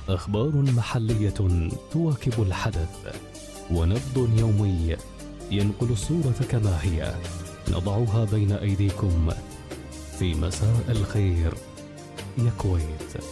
أخبار محلية تواكب الحدث، ونبض يومي ينقل الصورة كما هي، نضعها بين أيديكم في مساء الخير يا كويت.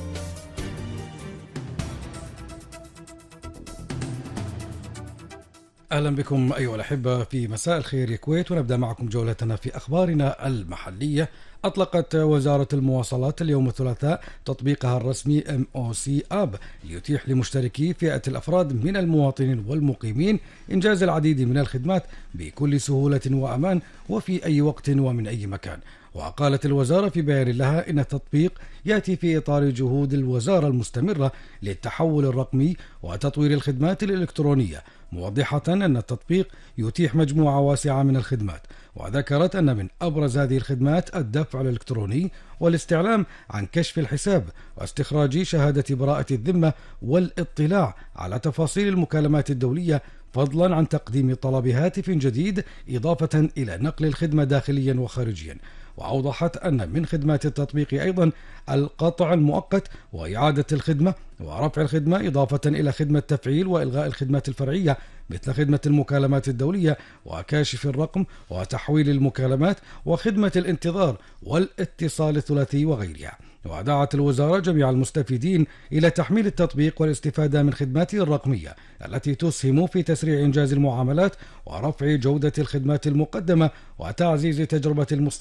أهلا بكم أيها الأحبة في مساء الخير يا كويت، ونبدأ معكم جولتنا في أخبارنا المحلية. أطلقت وزارة المواصلات اليوم الثلاثاء تطبيقها الرسمي MOC آب ليتيح لمشتركي فئة الأفراد من المواطنين والمقيمين إنجاز العديد من الخدمات بكل سهولة وأمان وفي أي وقت ومن أي مكان. وقالت الوزارة في بيان لها إن التطبيق يأتي في إطار جهود الوزارة المستمرة للتحول الرقمي وتطوير الخدمات الإلكترونية، موضحة أن التطبيق يتيح مجموعة واسعة من الخدمات. وذكرت أن من أبرز هذه الخدمات الدفع الإلكتروني والاستعلام عن كشف الحساب واستخراج شهادة براءة الذمة والاطلاع على تفاصيل المكالمات الدولية، فضلا عن تقديم طلب هاتف جديد إضافة إلى نقل الخدمة داخليا وخارجيا. وأوضحت أن من خدمات التطبيق أيضا القطع المؤقت وإعادة الخدمة ورفع الخدمة، إضافة إلى خدمة تفعيل وإلغاء الخدمات الفرعية مثل خدمة المكالمات الدولية وكاشف الرقم وتحويل المكالمات وخدمة الانتظار والاتصال الثلاثي وغيرها. ودعت الوزارة جميع المستفيدين إلى تحميل التطبيق والاستفادة من خدماته الرقمية التي تسهم في تسريع إنجاز المعاملات ورفع جودة الخدمات المقدمة وتعزيز تجربة المستخدمين